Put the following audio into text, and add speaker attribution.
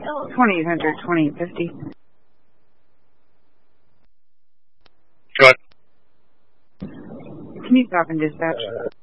Speaker 1: 2800-2850.
Speaker 2: Go ahead.
Speaker 1: Can you stop and dispatch?